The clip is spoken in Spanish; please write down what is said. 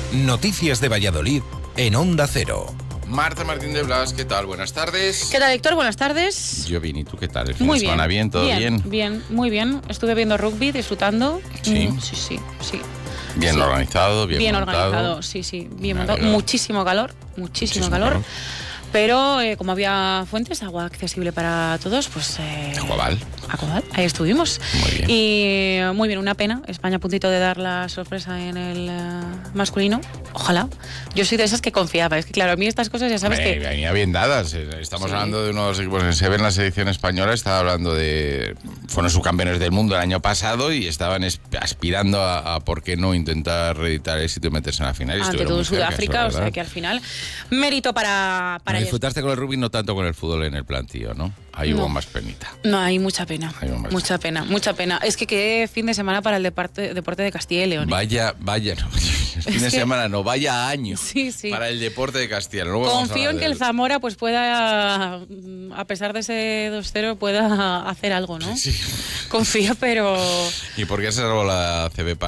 Noticias de Valladolid en Onda Cero. Marta Martín de Blas, ¿qué tal? Buenas tardes. ¿Qué tal, Héctor? Buenas tardes. Yo bien, ¿y tú qué tal? ¿El fin Muy de semana bien? ¿Todo bien? Bien, muy bien. Estuve viendo rugby, disfrutando. Sí. Sí. Bien Sí. organizado, bien montado. Organizado, sí, bien Me montado. alegro. Muchísimo calor. Pero como había fuentes, agua accesible para todos, pues... Aguabal. Ahí estuvimos. Muy bien. Y muy bien, una pena. España a puntito de dar la sorpresa en el masculino. Ojalá. Yo soy de esas que confiaba. Es que claro, a mí estas cosas ya sabes que... Venía bien dadas. Estamos Sí. hablando de unos equipos que se ven en la selección española. Estaba hablando de... Fueron subcampeones del mundo el año pasado y estaban aspirando a por qué no intentar reeditar éxito y meterse en la final. Y Ante estuvieron todo muy cerca, Sudáfrica, eso es o sea verdad. que al final mérito para ellos. Disfrutaste con el rugby, no tanto con el fútbol en el plantío, ¿no? Ahí hubo No. más penita. No, hay mucha pena. Hay un Mucha pena. Es que qué fin de semana para el deporte de Castilla y León. Vaya, no. Fin de semana, no, vaya año. Sí. Para el deporte de Castilla. Luego vamos a Confío hablar en que el Zamora pues pueda, a pesar de ese 2-0, pueda hacer algo, ¿no? Sí. Confío, pero... ¿Y por qué se salvó la CB